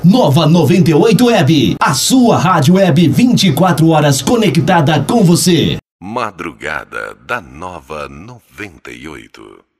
Nova 98 Web, a sua rádio web 24 horas conectada com você. Madrugada da Nova 98.